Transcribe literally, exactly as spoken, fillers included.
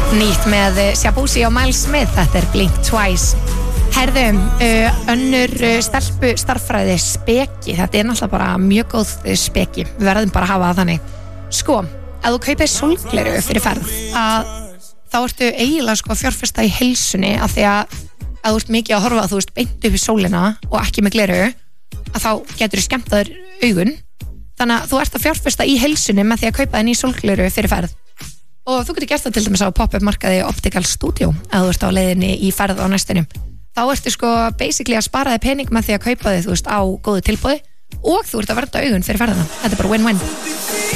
Nýtt með Shabuzi og Miles Smith, þetta er Blink Twice. Herðum, uh, önnur uh, stelpu starffræði speki, þetta er náttúrulega bara mjög góð uh, speki, við verðum bara að hafa það þannig. Sko, ef þú kaupir sólgleru fyrir ferð, að þá ertu eiginlega sko fjárfesta í heilsunni af því að að þú ert mikið að horfa að þú ert beint upp í sólina og ekki með gleru, að þá getur þú skemmt þér augun. Þannig að þú ert að fjárfesta í heilsunni með því að kaupa þér ný sólgleru fyrir ferð. Og þú getur gert það til dæmis á pop-up markaði Optical Studio ef þú ert á leiðinni í ferð á næstunni. Þá ertu sko basically að spara þig pening með því að kaupa þig, þú veist, á góðu tilboði og þú ert að vernda augun fyrir ferðina. Þetta er bara win-win.